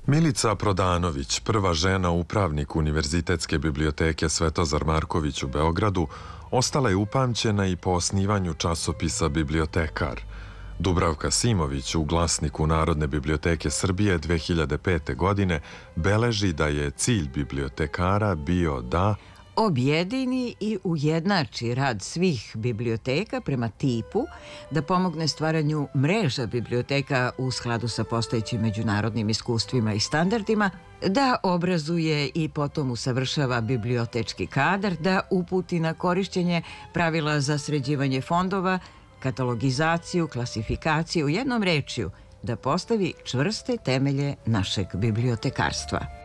Milica Prodanović, prva žena upravnik Univerzitetske biblioteke Svetozar Marković u Beogradu, ostala je upamćena i po osnivanju časopisa Bibliotekar. Dubravka Simović u Glasniku Narodne biblioteke Srbije 2005. godine beleži da je cilj bibliotekara bio da objedini i ujednači rad svih biblioteka prema tipu, da pomogne stvaranju mreža biblioteka u skladu sa postojećim međunarodnim iskustvima i standardima, da obrazuje i potom usavršava bibliotečki kadar, da uputi na korišćenje pravila za sređivanje fondova, katalogizaciju, klasifikaciju, jednom rečju, da postavi čvrste temelje našeg bibliotekarstva.